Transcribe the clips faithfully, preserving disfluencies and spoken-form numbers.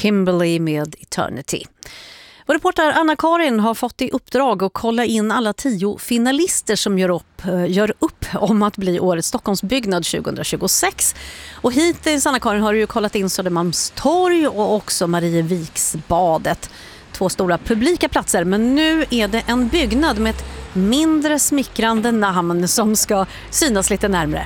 Kimberly med Eternity. Vår reporter Anna-Karin har fått i uppdrag att kolla in alla tio finalister som gör upp, gör upp om att bli årets Stockholmsbyggnad tjugohundratjugosex. Och hittills, Anna-Karin, har du ju kollat in Södermalmstorg och också Marieviksbadet. Två stora publika platser, men nu är det en byggnad med ett mindre smickrande namn som ska synas lite närmare.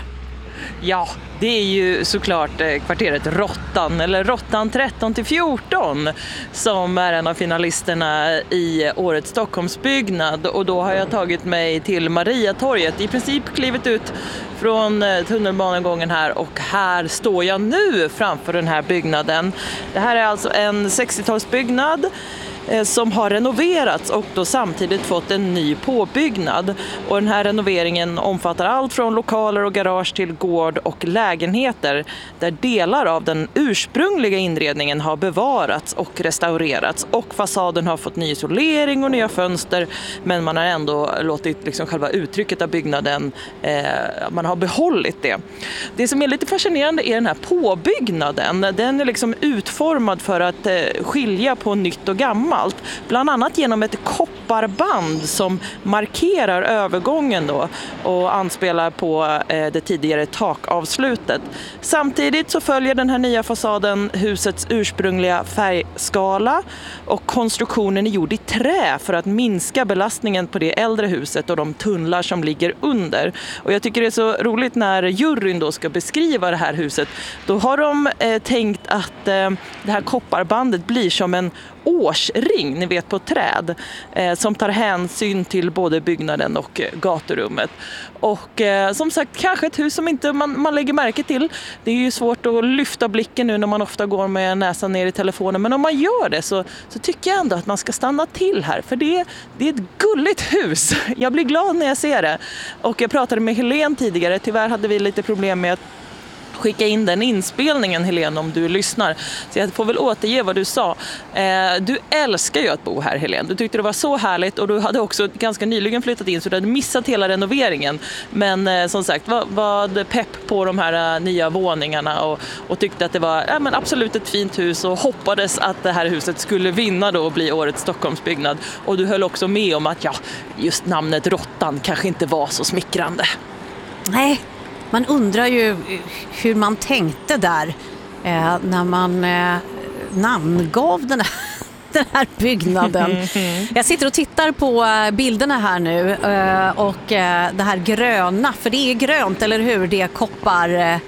Ja, det är ju såklart kvarteret Råttan, eller Råttan tretton till fjorton, som är en av finalisterna i årets Stockholmsbyggnad. Och då har jag tagit mig till Mariatorget, i princip klivit ut från tunnelbanegången här, och här står jag nu framför den här byggnaden. Det här är alltså en sextiotalsbyggnad som har renoverats och då samtidigt fått en ny påbyggnad. Och den här renoveringen omfattar allt från lokaler och garage till gård och lägenheter, där delar av den ursprungliga inredningen har bevarats och restaurerats, och fasaden har fått ny isolering och nya fönster, men man har ändå låtit liksom själva uttrycket av byggnaden, eh, man har behållit det. Det som är lite fascinerande är den här påbyggnaden. Den är liksom utformad för att eh, skilja på nytt och gammalt. Bland annat genom ett kopparband som markerar övergången då och anspelar på eh, det tidigare takavslutet. Samtidigt så följer den här nya fasaden husets ursprungliga färgskala, och konstruktionen är gjord i trä för att minska belastningen på det äldre huset och de tunnlar som ligger under. Och jag tycker det är så roligt när juryn då ska beskriva det här huset. Då har de eh, tänkt att eh, det här kopparbandet blir som en årsring, ni vet, på träd, eh, som tar hänsyn till både byggnaden och eh, gaturummet. Och eh, som sagt, kanske ett hus som inte man, man lägger märke till. Det är ju svårt att lyfta blicken nu när man ofta går med näsan ner i telefonen, men om man gör det så, så tycker jag ändå att man ska stanna till här, för det, det är ett gulligt hus. Jag blir glad när jag ser det. Och jag pratade med Helene tidigare, tyvärr hade vi lite problem med att skicka in den inspelningen, Helene, om du lyssnar. Så jag får väl återge vad du sa. Eh, du älskar ju att bo här, Helene. Du tyckte det var så härligt, och du hade också ganska nyligen flyttat in, så du hade missat hela renoveringen. Men eh, som sagt, var, var pepp på de här uh, nya våningarna och, och tyckte att det var ja, men absolut ett fint hus, och hoppades att det här huset skulle vinna då och bli årets Stockholmsbyggnad. Och du höll också med om att ja, just namnet Råttan kanske inte var så smickrande. Nej. Man undrar ju hur man tänkte där eh, när man eh, namngav den här, den här byggnaden. Jag sitter och tittar på bilderna här nu eh, och eh, det här gröna, för det är grönt, eller hur? Det är koppar... Eh,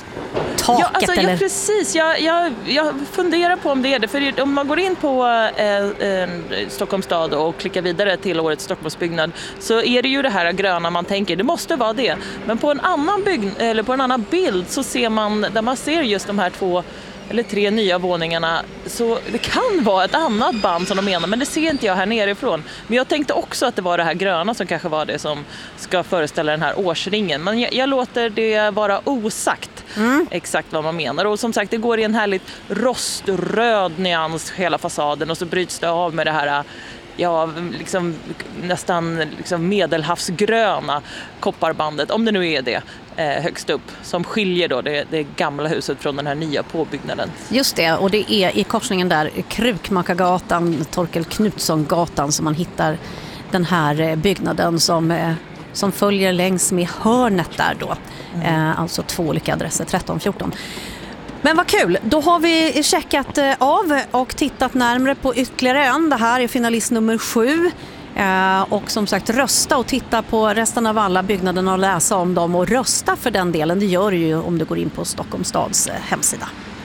Taket, ja, alltså, eller? ja, precis. Jag, jag, jag funderar på om det är det. För om man går in på eh, eh, Stockholms stad och klickar vidare till årets Stockholmsbyggnad, så är det ju det här gröna man tänker. Det måste vara det. Men på en annan, bygg, eller på en annan bild så ser man, där man ser just de här två eller tre nya våningarna, så det kan vara ett annat band som de menar, men det ser inte jag här nerifrån. Men jag tänkte också att det var det här gröna som kanske var det som ska föreställa den här årsringen. Men jag, jag låter det vara osagt mm. exakt vad man menar. Och som sagt, det går i en härligt roströd nyans hela fasaden, och så bryts det av med det här ja, liksom, nästan liksom medelhavsgröna kopparbandet, om det nu är det, eh, högst upp, som skiljer då det, det gamla huset från den här nya påbyggnaden. Just det, och det är i korsningen där Krukmakargatan, Torkel Knutsson-gatan, som man hittar den här byggnaden som, eh, som följer längs med hörnet där då. Mm. Eh, alltså två olika adresser, tretton fjorton. Men vad kul, då har vi checkat av och tittat närmare på ytterligare en. Det här är finalist nummer sju. Eh, och som sagt, rösta och titta på resten av alla byggnaderna och läsa om dem. Och rösta för den delen, det gör du ju om du går in på Stockholms stads hemsida.